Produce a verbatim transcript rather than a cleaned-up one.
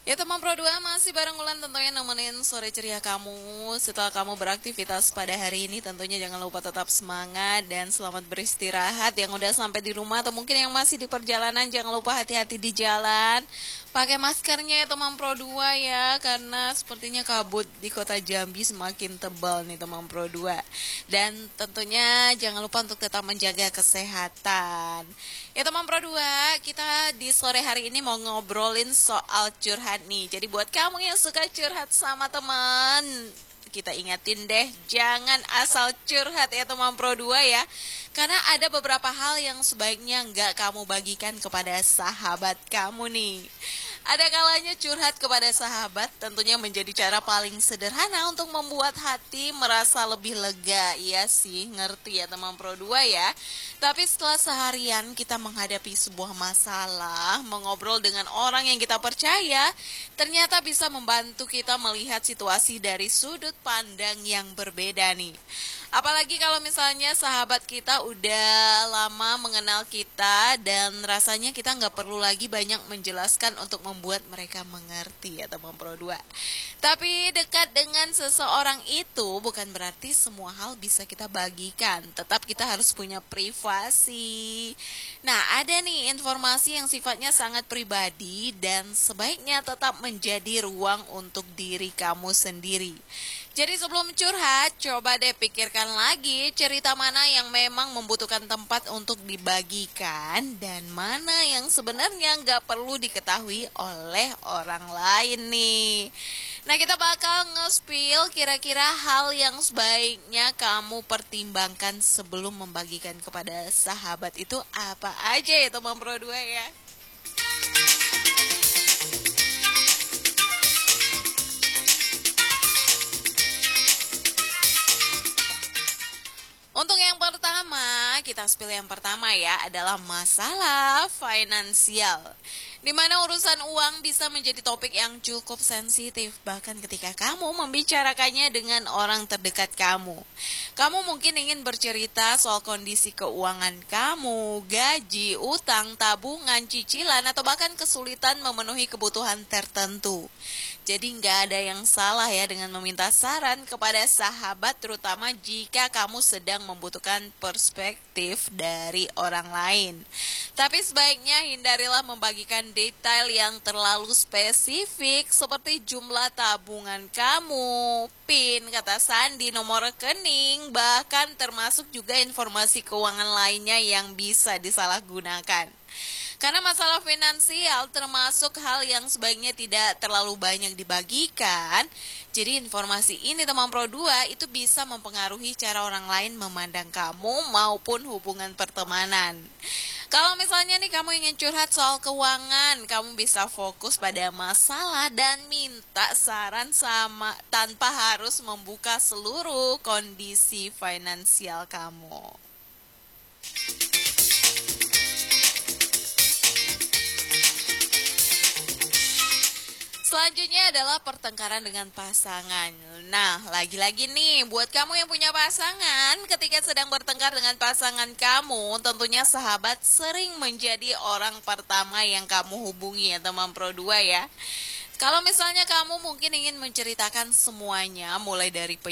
Ya teman Pro dua masih bareng Ulan tentunya nemenin sore ceria kamu. Setelah kamu beraktivitas pada hari ini tentunya jangan lupa tetap semangat dan selamat beristirahat. Yang udah sampai di rumah atau mungkin yang masih di perjalanan jangan lupa hati-hati di jalan. Pakai maskernya ya teman Pro dua ya, karena sepertinya kabut di kota Jambi semakin tebal nih teman Pro dua. Dan tentunya jangan lupa untuk tetap menjaga kesehatan. Ya teman Pro dua, kita di sore hari ini mau ngobrolin soal curhat nih. Jadi buat kamu yang suka curhat sama teman, kita ingatin deh, jangan asal curhat ya teman Pro dua ya. Karena ada beberapa hal yang sebaiknya nggak kamu bagikan kepada sahabat kamu nih. Ada kalanya curhat kepada sahabat tentunya menjadi cara paling sederhana untuk membuat hati merasa lebih lega. Iya sih, ngerti ya teman Pro dua ya. Tapi setelah seharian kita menghadapi sebuah masalah, mengobrol dengan orang yang kita percaya, ternyata bisa membantu kita melihat situasi dari sudut pandang yang berbeda nih. Apalagi kalau misalnya sahabat kita udah lama mengenal kita dan rasanya kita nggak perlu lagi banyak menjelaskan untuk membuat mereka mengerti ya teman Pro dua. Tapi dekat dengan seseorang itu bukan berarti semua hal bisa kita bagikan. Tetap kita harus punya privasi. Nah, ada nih informasi yang sifatnya sangat pribadi dan sebaiknya tetap menjadi ruang untuk diri kamu sendiri. Jadi sebelum curhat, coba deh pikirkan lagi cerita mana yang memang membutuhkan tempat untuk dibagikan dan mana yang sebenarnya nggak perlu diketahui oleh orang lain nih. Nah, kita bakal nge-spill kira-kira hal yang sebaiknya kamu pertimbangkan sebelum membagikan kepada sahabat itu apa aja ya teman Pro dua ya. Untuk yang pertama, kita spill yang pertama ya, adalah masalah finansial. Di mana urusan uang bisa menjadi topik yang cukup sensitif, bahkan ketika kamu membicarakannya dengan orang terdekat kamu. Kamu mungkin ingin bercerita soal kondisi keuangan kamu, gaji, utang, tabungan, cicilan, atau bahkan kesulitan memenuhi kebutuhan tertentu. Jadi nggak ada yang salah ya dengan meminta saran kepada sahabat, terutama jika kamu sedang membutuhkan perspektif dari orang lain. Tapi sebaiknya hindarilah membagikan detail yang terlalu spesifik seperti jumlah tabungan kamu, PIN, kata sandi, nomor rekening, bahkan termasuk juga informasi keuangan lainnya yang bisa disalahgunakan. Karena masalah finansial termasuk hal yang sebaiknya tidak terlalu banyak dibagikan. Jadi informasi ini teman Pro dua itu bisa mempengaruhi cara orang lain memandang kamu maupun hubungan pertemanan. Kalau misalnya nih kamu ingin curhat soal keuangan, kamu bisa fokus pada masalah dan minta saran sama tanpa harus membuka seluruh kondisi finansial kamu. Selanjutnya adalah pertengkaran dengan pasangan. Nah, lagi-lagi nih, buat kamu yang punya pasangan, ketika sedang bertengkar dengan pasangan kamu, tentunya sahabat sering menjadi orang pertama yang kamu hubungi ya teman Pro dua ya. Kalau misalnya kamu mungkin ingin menceritakan semuanya, mulai dari